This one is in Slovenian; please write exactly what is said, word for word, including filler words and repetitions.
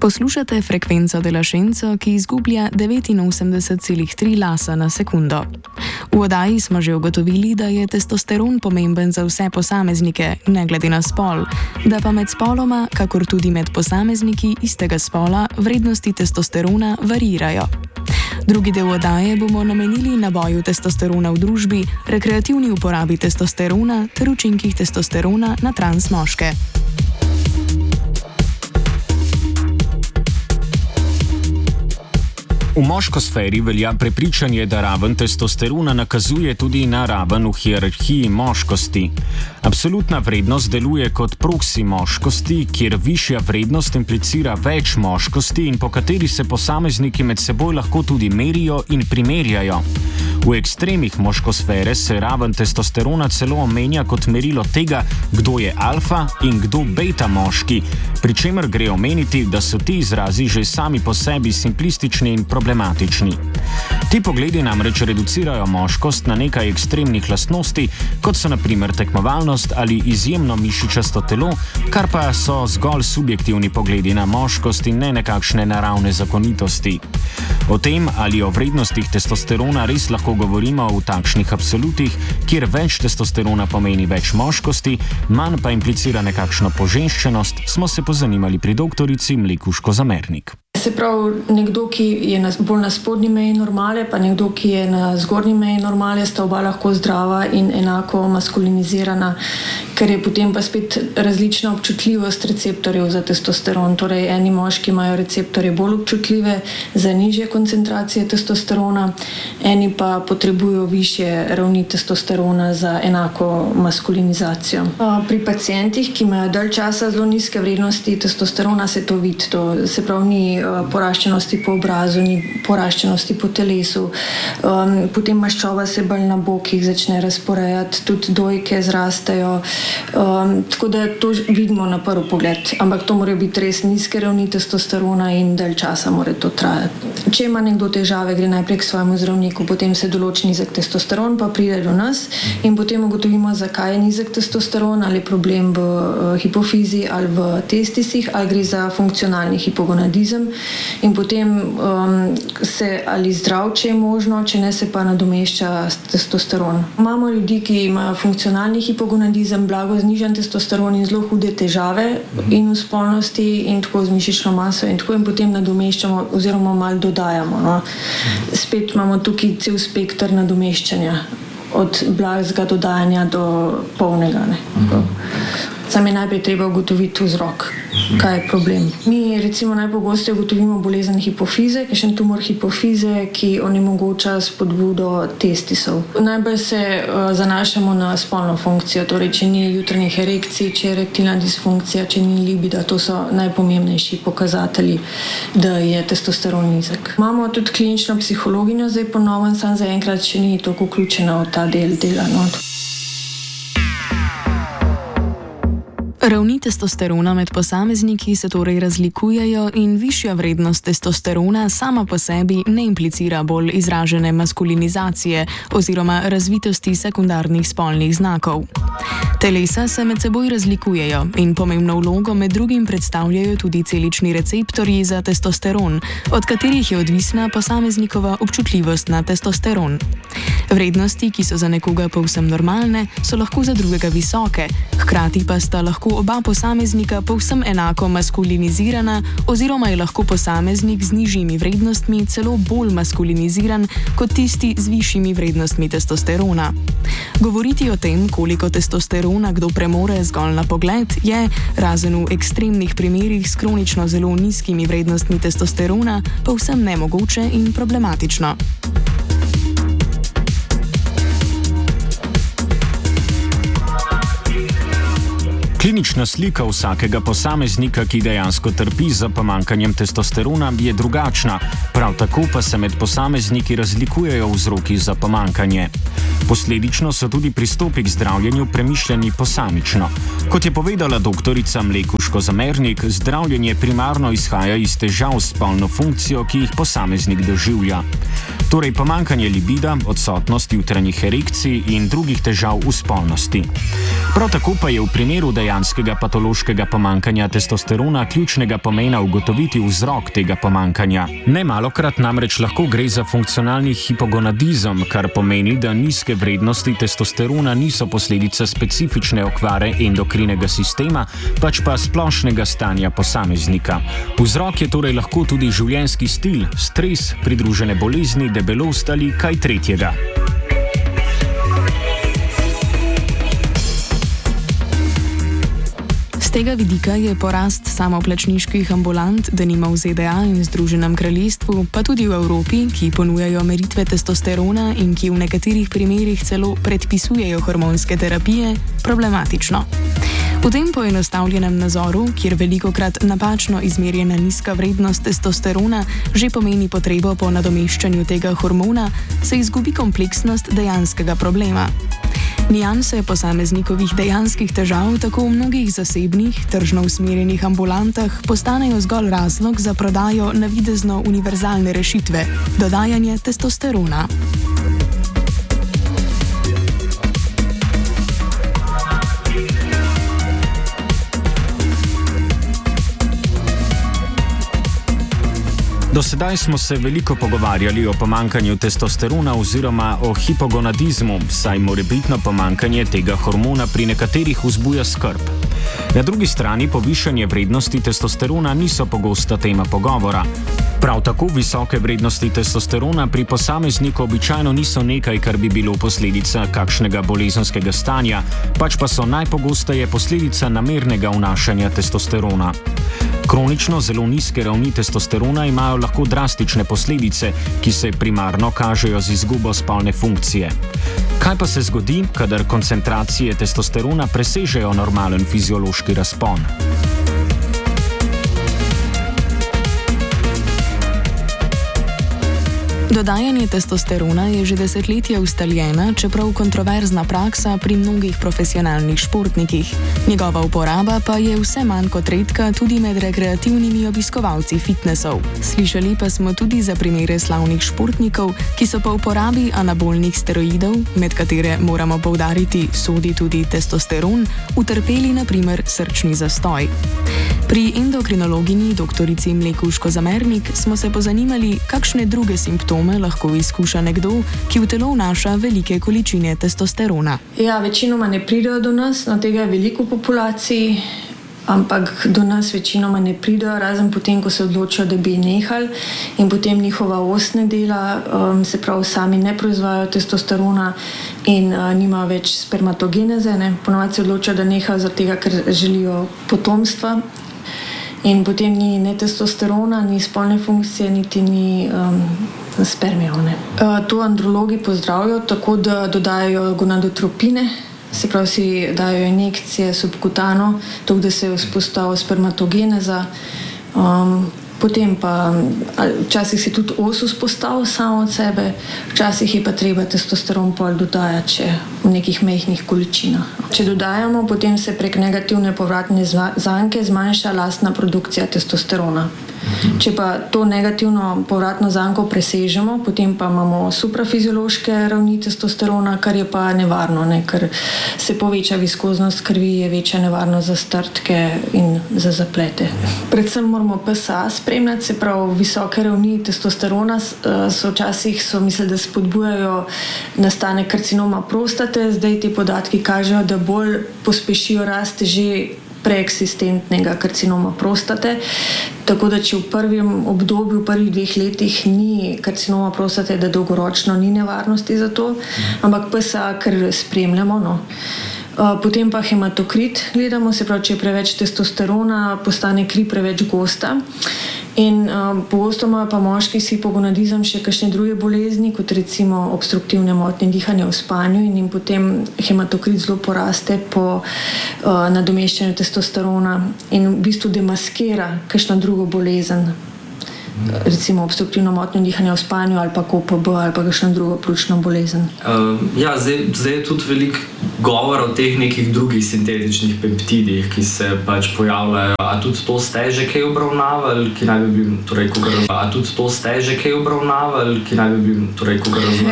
Poslušate frekvenco de la Scienza, ki izgublja devetinosemdeset celih tri lasa na sekundo. V oddaji smo že ugotovili, da je testosteron pomemben za vse posameznike, ne glede na spol, da pa med spoloma, kakor tudi med posamezniki istega spola, vrednosti testosterona variirajo. Drugi del oddaje bomo namenili naboju testosterona v družbi, rekreativni uporabi testosterona ter učinkih testosterona na trans moške. V moškosferi velja prepričanje, da raven testosterona nakazuje tudi na raven v hierarhiji moškosti. Absolutna vrednost deluje kot proksi moškosti, kjer višja vrednost implicira več moškosti in po kateri se posamezniki med seboj lahko tudi merijo in primerjajo. V ekstremih moškosfere se raven testosterona celo omenja kot merilo tega, kdo je alfa in kdo beta moški, pri čemer gre omeniti, da so ti izrazi že sami po sebi simplistični in problematični. Ti pogledi namreč reducirajo moškost na nekaj ekstremnih lastnosti, kot so na primer tekmovalnost ali izjemno mišičasto telo, kar pa so zgolj subjektivni pogledi na moškost in ne nekakšne naravne zakonitosti. O tem, ali o vrednostih testosterona res lahko govorimo v takšnih absolutih, kjer več testosterona pomeni več moškosti, manj pa implicira nekakšno poženščenost, smo se pozanimali pri doktorici Mlekuško Zamernik. Se pravi, nekdo, ki je na, bolj na spodnji meji normale, pa nekdo, ki je na zgornji meji normale, sta oba lahko zdrava in enako maskulinizirana, ker je potem pa spet različna občutljivost receptorjev za testosteron. Torej, eni moški imajo receptorje bolj občutljive za nižje koncentracije testosterona, eni pa potrebujo višje ravni testosterona za enako maskulinizacijo. Pri pacientih, ki imajo dalj časa zelo nizke vrednosti testosterona, se to vidi. To, se pravi, ni poraščenosti po obrazu, ni poraščenosti po telesu, um, potem maščoba se bolj na bokih začne razporejati, tudi dojke zrastejo, um, tako da to vidimo na prvi pogled, ampak to morajo biti res nizke ravni testosterona in dalj časa mora to trajati. Če ima nekdo težave, gre najprej k svojemu zdravniku, potem se določi nizek testosteron, pa pride do nas in potem ugotovimo, zakaj je nizek testosteron, ali je problem v uh, hipofizi ali v testisih, ali gre za funkcionalni hipogonadizem. In potem um, se ali zdrav, če je možno, če ne, se pa nadomešča testosteron. Imamo ljudi, ki imajo funkcionalni hipogonadizem, blago znižan testosteron in zelo hude težave in v spolnosti in tako z mišično maso in tako in potem nadomeščamo oziroma malo dodajamo. No. Spet imamo tukaj cel spekter nadomeščanja, od blagega dodajanja do polnega. Ne. Sam je najprej treba ugotoviti vzrok, kaj je problem. Mi recimo najpogosteje ugotovimo bolezen hipofize, kakšen tumor hipofize, ki onemogoča spodbudo testisov. Najbolj se uh, zanašamo na spolno funkcijo, torej če ni jutranjih erekcij, če je erektilna disfunkcija, če ni libida, to so najpomembnejši pokazatelji, da je testosteron nizek. Imamo tudi klinično psihologinjo, zdaj po novem, sam zaenkrat še ni toliko vključena v ta del dela. No. Ravni testosterona med posamezniki se torej razlikujejo in višja vrednost testosterona sama po sebi ne implicira bolj izražene maskulinizacije oziroma razvitosti sekundarnih spolnih znakov. Telesa se med seboj razlikujejo in pomembno vlogo med drugim predstavljajo tudi celični receptorji za testosteron, od katerih je odvisna posameznikova občutljivost na testosteron. Vrednosti, ki so za nekoga povsem normalne, so lahko za drugega visoke, hkrati pa sta lahko oba posameznika povsem enako maskulinizirana oziroma je lahko posameznik z nižjimi vrednostmi celo bolj maskuliniziran kot tisti z višjimi vrednostmi testosterona. Govoriti o tem, koliko testosterona kdo premore zgolj na pogled, je, razen v ekstremnih primerih s kronično zelo nizkimi vrednostmi testosterona, povsem nemogoče in problematično. Klinična slika vsakega posameznika, ki dejansko trpi za pomanjkanjem testosterona, je drugačna, prav tako pa se med posamezniki razlikujejo vzroki za pomanjkanje. Posledično so tudi pristopi k zdravljenju premišljeni posamično. Kot je povedala doktorica Mlekuško Zamernik, zdravljenje primarno izhaja iz težav s spolno funkcijo, ki jih posameznik doživlja. Torej pomanjkanje libida, odsotnost jutranjih erekcij in drugih težav v spolnosti. Prav tako pa je v primeru dejanskega patološkega pomanjkanja testosterona ključnega pomena ugotoviti vzrok tega pomanjkanja. Nemalokrat namreč lahko gre za funkcionalni hipogonadizem, kar pomeni, da nizke vrednosti testosterona niso posledica specifične okvare endokrinega sistema, pač pa splošnega stanja posameznika. Vzrok je torej lahko tudi življenjski stil, stres, pridružene bolezni, debelost ali kaj tretjega. Z tega vidika je porast samoplačniških ambulant, denimo v Z D A in Združenem kraljestvu, pa tudi v Evropi, ki ponujajo meritve testosterona in ki v nekaterih primerih celo predpisujejo hormonske terapije, problematično. V tem poenostavljenem nazoru, kjer velikokrat napačno izmerjena nizka vrednost testosterona že pomeni potrebo po nadomeščanju tega hormona, se izgubi kompleksnost dejanskega problema. Nianse posameznikovih dejanskih težav tako v mnogih zasebnih, tržno usmerjenih ambulantah postanejo zgolj razlog za prodajo navidezno univerzalne rešitve – dodajanje testosterona. Do sedaj smo se veliko pogovarjali o pomanjkanju testosterona oziroma o hipogonadizmu, saj morebitno pomanjkanje tega hormona pri nekaterih vzbuja skrb. Na drugi strani povišanje vrednosti testosterona niso pogosta tema pogovora. Prav tako visoke vrednosti testosterona pri posamezniku običajno niso nekaj, kar bi bilo posledica kakšnega bolezenskega stanja, pač pa so najpogosteje posledica namernega vnašanja testosterona. Kronično zelo nizke ravni testosterona imajo lahko drastične posledice, ki se primarno kažejo z izgubo spolne funkcije. Kaj pa se zgodi, kadar koncentracije testosterona presežejo normalen fiziološki razpon? Dodajanje testosterona je že desetletja ustaljena, čeprav kontroverzna praksa pri mnogih profesionalnih športnikih. Njegova uporaba pa je vse manj kot redka tudi med rekreativnimi obiskovalci fitnesov. Slišali pa smo tudi za primere slavnih športnikov, ki so po uporabi anabolnih steroidov, med katere moramo poudariti sodi tudi testosteron, utrpeli na primer srčni zastoj. Pri endokrinologinji doktorici Mlekuško Zamernik smo se pozanimali, kakšne druge simptome lahko izkuša nekdo, ki v telo vnaša velike količine testosterona. Ja, večinoma ne pridejo do nas, no tega je veliko populacij, ampak do nas večinoma ne pridejo, razen potem, ko se odločijo, da bi nehali in potem njihova os ne dela, um, se pravi sami ne proizvajajo testosterona in uh, nima več spermatogeneze, ne. Ponovadi se odločijo, da nehajo zaradi tega, ker želijo potomstva. In potem ni ne testosterona, ni spolne funkcije, niti ni um, spermijone. Uh, to andrologi pozdravijo tako, da dodajajo gonadotropine, se pravi si dajo injekcije subkutano, tako da se vzpostavi spermatogeneza. Um, potem pa včasih se tudi os vzpostavi samo od sebe, včasih je pa treba testosteron pol dodajati še v nekih majhnih količinah. Če dodajamo, potem se prek negativne povratne zanke zmanjša lastna produkcija testosterona. Če pa to negativno povratno zanko presežemo, potem pa imamo suprafiziološke ravni testosterona, kar je pa nevarno, ne? Ker se poveča viskoznost krvi, je večja nevarnost za strdke in za zaplete. Predvsem moramo P S A spremljati, se pravi visoke ravni testosterona so včasih so mislili, da spodbujajo nastanek karcinoma prostate, zdaj ti podatki kažejo, da bolj pospešijo rast že preeksistentnega karcinoma prostate, tako da če v prvem obdobju, v prvih dveh letih ni karcinoma prostate, da dolgoročno ni nevarnosti za to, ampak P S A kar spremljamo, no. Potem pa hematokrit gledamo, se pravi, če je preveč testosterona, postane kri preveč gosta. In uh, pogosto imajo pa moški s hipogonadizem še kakšne druge bolezni, kot recimo obstruktivne motnje dihanja v spanju in jim potem hematokrit zelo poraste po uh, nadomeščanju testosterona in v bistvu demaskira kakšno drugo bolezen. Recimo obstruktivno motnjo dihanja v spanju ali pa K P B ali pa kakšno drugo pljučno bolezen. Uh, ja, zdaj, zdaj je tudi veliko govor o teh nekih drugih sintetičnih peptidih, ki se pač pojavljajo. A tudi to ste že kaj obravnavali, ki naj bi bil, torej, koga razumem? A tudi to ste že kaj obravnavali, ki naj bi bil, torej, koga razumem?